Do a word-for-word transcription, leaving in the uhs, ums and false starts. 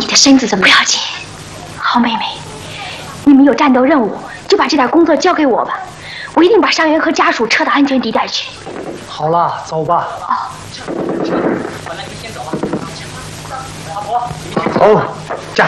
的身子怎么不要紧？好妹妹，你们有战斗任务，就把这点工作交给我吧，我一定把伤员和家属撤到安全地带去。 好了，走吧。 哦。 走。